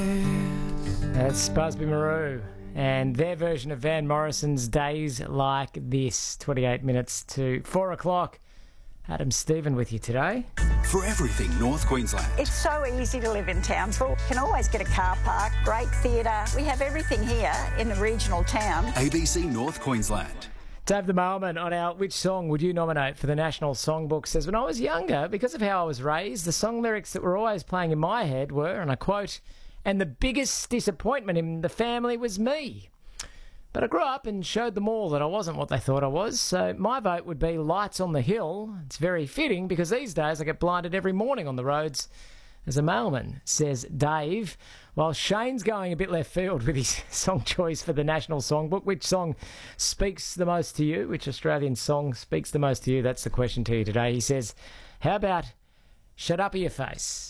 That's Busby Marou and their version of Van Morrison's Days Like This. 28 minutes to 4 o'clock. Adam Stephen with you today. For everything North Queensland. It's so easy to live in Townsville. You can always get a car park, great theatre. We have everything here in the regional town. ABC North Queensland. Dave the Mailman on our Which Song Would You Nominate for the National Songbook says, when I was younger, because of how I was raised, the song lyrics that were always playing in my head were, and I quote, "And the biggest disappointment in the family was me." But I grew up and showed them all that I wasn't what they thought I was, so my vote would be Lights on the Hill. It's very fitting because these days I get blinded every morning on the roads as a mailman, says Dave, while Shane's going a bit left field with his song choice for the National Songbook. Which song speaks the most to you? Which Australian song speaks the most to you? That's the question to you today. He says, how about Shut Up Your Face?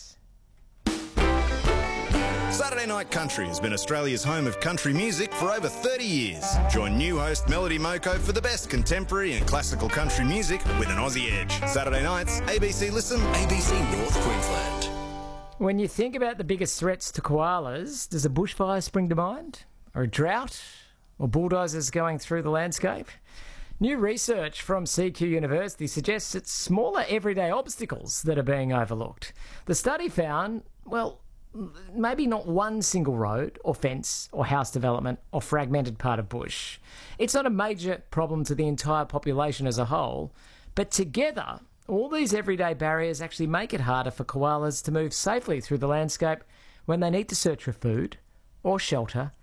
Saturday Night Country has been Australia's home of country music for over 30 years. Join new host Melody Moko for the best contemporary and classical country music with an Aussie edge. Saturday nights, ABC Listen, ABC North Queensland. When you think about the biggest threats to koalas, does a bushfire spring to mind? Or a drought? Or bulldozers going through the landscape? New research from CQ University suggests it's smaller everyday obstacles that are being overlooked. The study found, well, maybe not one single road or fence or house development or fragmented part of bush. It's not a major problem to the entire population as a whole, but together, all these everyday barriers actually make it harder for koalas to move safely through the landscape when they need to search for food or shelter